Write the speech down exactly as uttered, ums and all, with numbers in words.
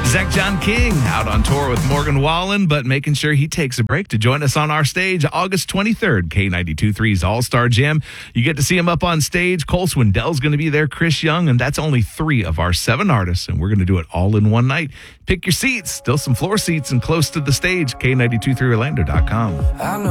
Zach John King out on tour with Morgan Wallen, but making sure he takes a break to join us on our stage August twenty-third, K ninety-two point three's All-Star Jam. You get to see him up on stage. Cole Swindell's going to be there, Chris Young, and that's only three of our seven artists, and we're going to do it all in one night. Pick your seats. Still some floor seats and close to the stage, K ninety-two point three Orlando dot com.